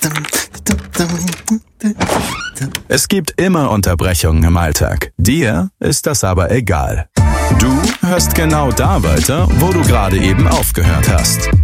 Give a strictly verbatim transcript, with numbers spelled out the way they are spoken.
Es gibt immer Unterbrechungen im Alltag. Dir ist das aber egal. Du hörst genau da weiter, wo du gerade eben aufgehört hast.